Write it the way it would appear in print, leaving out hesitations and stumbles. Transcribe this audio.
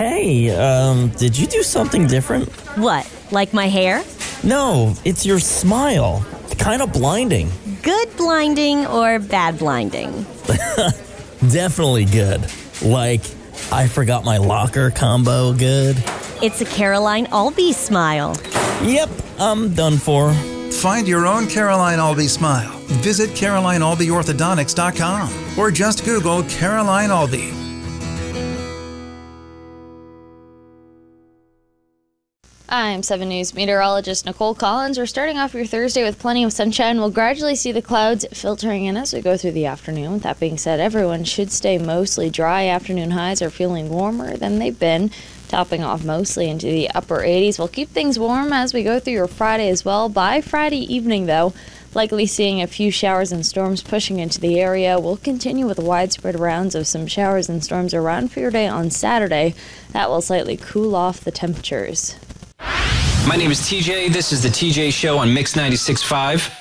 Hey, did you do something different? What, like my hair? No, it's your smile. Kind of blinding. Good blinding or bad blinding? Definitely good. Like, I forgot my locker combo good. It's a Caroline Albee smile. Yep, I'm done for. Find your own Caroline Albee smile. Visit CarolineAlbeeOrthodontics.com or just Google Caroline Albee. I'm 7 News meteorologist Nicole Collins. We're starting off your Thursday with plenty of sunshine. We'll gradually see the clouds filtering in as we go through the afternoon. With that being said, everyone should stay mostly dry. Afternoon highs are feeling warmer than they've been, topping off mostly into the upper 80s. We'll keep things warm as we go through your Friday as well. By Friday evening, though, likely seeing a few showers and storms pushing into the area. We'll continue with widespread rounds of some showers and storms around for your day on Saturday. That will slightly cool off the temperatures. My name is TJ. This is the TJ Show on Mix 96.5.